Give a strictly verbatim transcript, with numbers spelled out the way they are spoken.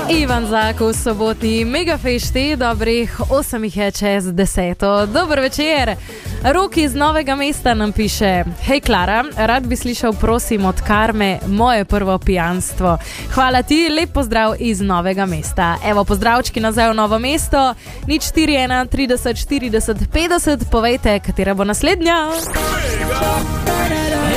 Ivan Zako v sobotni megafešti, dobrih osem jih je čez deseto. Dober večer. Rok iz Novega Mesta nam piše: Hej Klara, rad bi slišal prosim od Karme moje prvo pijanstvo. Hvala ti, lep pozdrav iz Novega Mesta. Evo, pozdravčki nazaj v Novo Mesto. Nič štiri ena trideset štirideset petdeset, povejte, katera bo naslednja.